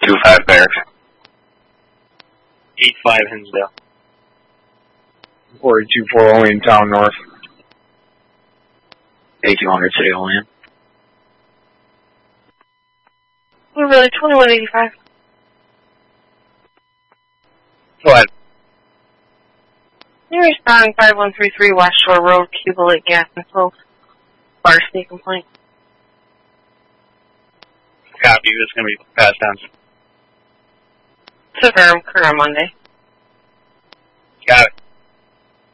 2-5 Barracks. 8-5 Hinsdale. 42-4 Olean Town North. 8200 City Olean. We're really 2185. Go ahead. You respond 5133 West Shore Road, Cuba Lake Gas and Stove. Varsity complaint. Copy. It's going to be passed on. To firm, current Monday.